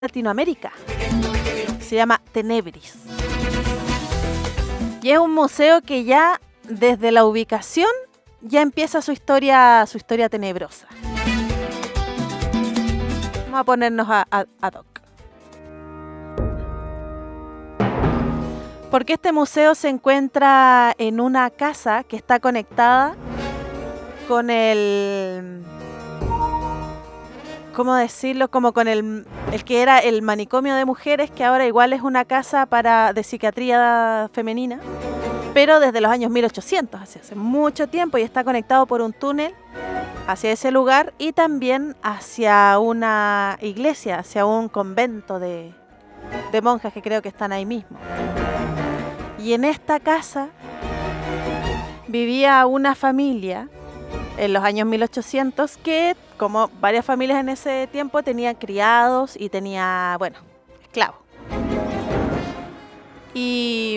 Latinoamérica. Se llama Tenebris. Y es un museo que ya desde la ubicación ya empieza su historia tenebrosa. Vamos a ponernos ad hoc. Porque este museo se encuentra en una casa que está conectada con el... ¿Cómo decirlo? Como con el que era el manicomio de mujeres, que ahora igual es una casa de psiquiatría femenina, pero desde los años 1800, hace mucho tiempo, y está conectado por un túnel hacia ese lugar y también hacia una iglesia, hacia un convento de monjas que creo que están ahí mismo. Y en esta casa vivía una familia en los años 1800 que, como varias familias en ese tiempo, tenía criados y tenía, esclavos. Y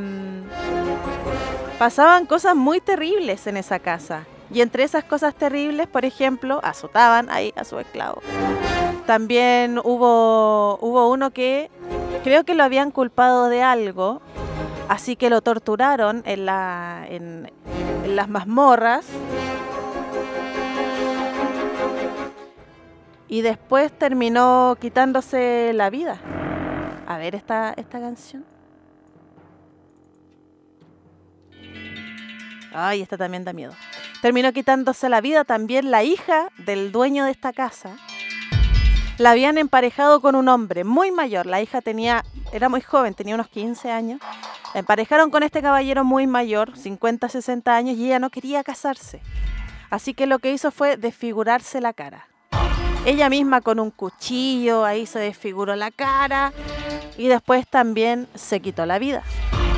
pasaban cosas muy terribles en esa casa. Y entre esas cosas terribles, por ejemplo, azotaban ahí a sus esclavos. También hubo uno que creo que lo habían culpado de algo, así que lo torturaron en las mazmorras. Y después terminó quitándose la vida. A ver esta canción. Ay, esta también da miedo. Terminó quitándose la vida también la hija del dueño de esta casa. La habían emparejado con un hombre muy mayor. La hija era muy joven, tenía unos 15 años. La emparejaron con este caballero muy mayor, 50, 60 años, y ella no quería casarse. Así que lo que hizo fue desfigurarse la cara. Ella misma con un cuchillo, ahí se desfiguró la cara y después también se quitó la vida.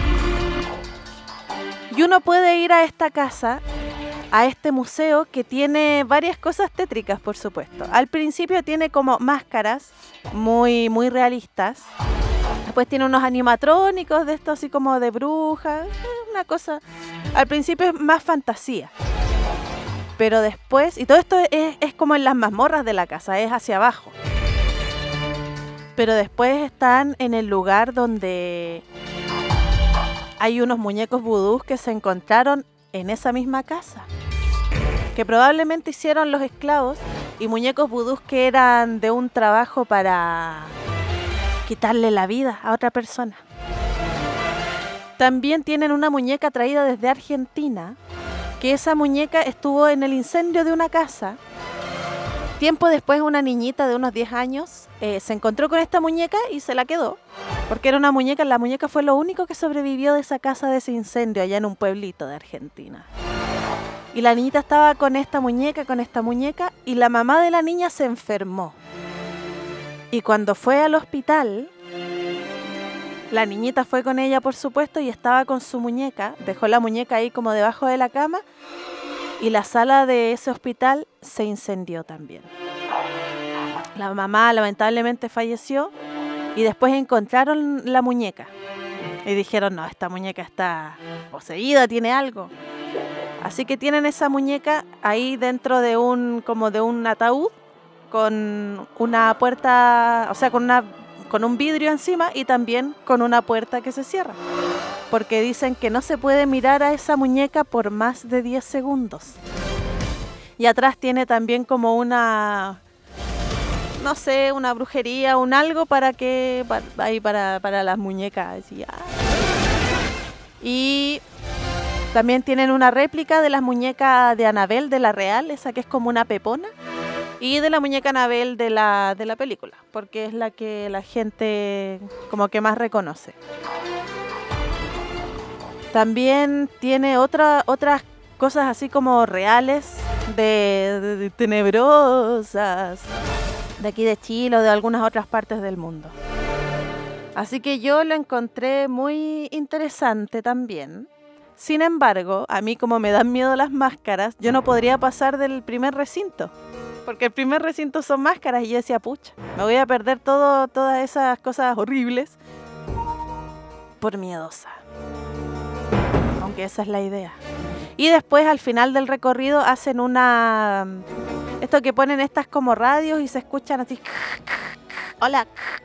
Y uno puede ir a esta casa, a este museo que tiene varias cosas tétricas, por supuesto. Al principio tiene como máscaras muy, muy realistas. Después tiene unos animatrónicos de esto así como de brujas, una cosa. Al principio es más fantasía. Pero después, y todo esto es como en las mazmorras de la casa, es hacia abajo. Pero después están en el lugar donde hay unos muñecos vudús que se encontraron en esa misma casa, que probablemente hicieron los esclavos, y muñecos vudús que eran de un trabajo para quitarle la vida a otra persona. También tienen una muñeca traída desde Argentina, que esa muñeca estuvo en el incendio de una casa. Tiempo después una niñita de unos 10 años se encontró con esta muñeca y se la quedó, porque era una muñeca, la muñeca fue lo único que sobrevivió de esa casa, de ese incendio allá en un pueblito de Argentina. Y la niñita estaba con esta muñeca, y la mamá de la niña se enfermó. Y cuando fue al hospital, la niñita fue con ella, por supuesto, y estaba con su muñeca. Dejó la muñeca ahí como debajo de la cama y la sala de ese hospital se incendió también. La mamá lamentablemente falleció y después encontraron la muñeca. Y dijeron, no, esta muñeca está poseída, tiene algo. Así que tienen esa muñeca ahí dentro de un ataúd con una puerta, o sea, con un vidrio encima y también con una puerta que se cierra. Porque dicen que no se puede mirar a esa muñeca por más de 10 segundos. Y atrás tiene también como una brujería, un algo para las muñecas. Y también tienen una réplica de las muñecas de Annabelle de la Real, esa que es como una pepona. Y de la muñeca Annabelle de la película, porque es la que la gente como que más reconoce. También tiene otras cosas así como reales, de tenebrosas, de aquí de Chile o de algunas otras partes del mundo. Así que yo lo encontré muy interesante también. Sin embargo, a mí como me dan miedo las máscaras, yo no podría pasar del primer recinto. Porque el primer recinto son máscaras y yo decía, pucha, me voy a perder todas esas cosas horribles por miedosa. Aunque esa es la idea. Y después al final del recorrido hacen esto que ponen estas como radios y se escuchan así hola,